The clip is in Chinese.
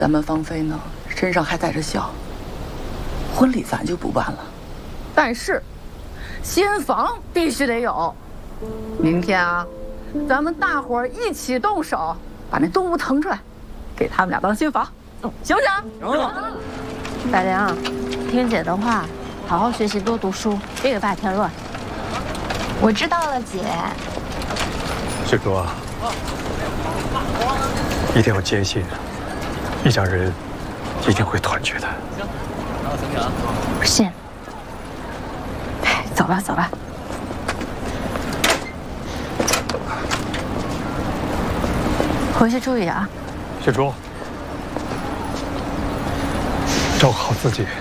咱们芳菲呢，身上还带着笑，婚礼咱就不办了。但是，新房必须得有。明天啊，咱们大伙儿一起动手，把那东屋腾出来，给他们俩当新房，行不行？ 行。 百良，听姐的话，好好学习，多读书，别给爸添乱。 我知道了，姐。 志哥，一定要坚信，一家人一定会团结的。 我信。走吧，走吧。回去注意点啊。 雪珠，照顾好自己。